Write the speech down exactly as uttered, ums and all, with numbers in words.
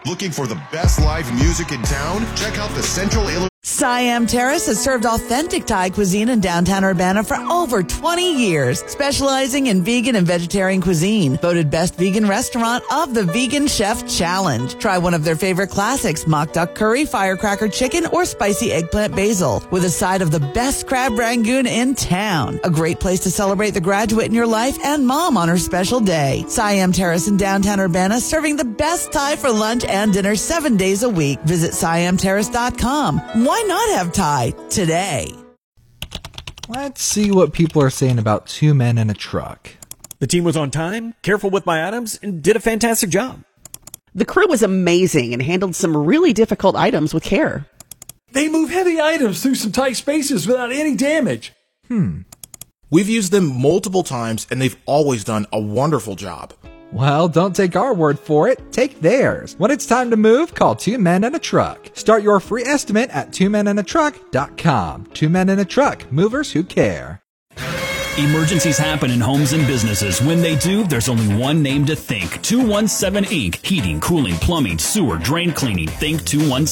Looking for the best live music in town? Check out the Central Illinois. Siam Terrace has served authentic Thai cuisine in downtown Urbana for over twenty years, specializing in vegan and vegetarian cuisine. Voted best vegan restaurant of the Vegan Chef Challenge. Try one of their favorite classics, mock duck curry, firecracker chicken, or spicy eggplant basil, with a side of the best crab rangoon in town. A great place to celebrate the graduate in your life and mom on her special day. Siam Terrace in downtown Urbana, serving the best Thai for lunch and dinner seven days a week. Visit siam terrace dot com. Why not have Thai today? Let's see what people are saying about Two Men in a Truck. The team was on time, careful with my items, and did a fantastic job. The crew was amazing and handled some really difficult items with care. They move heavy items through some tight spaces without any damage. Hmm. We've used them multiple times, and they've always done a wonderful job. Well, don't take our word for it. Take theirs. When it's time to move, call Two Men in a Truck. Start your free estimate at two men in a truck dot com. Two Men in a Truck. Movers who care. Emergencies happen in homes and businesses. When they do, there's only one name to think. two one seven Incorporated. Heating, cooling, plumbing, sewer, drain cleaning. Think two one seven.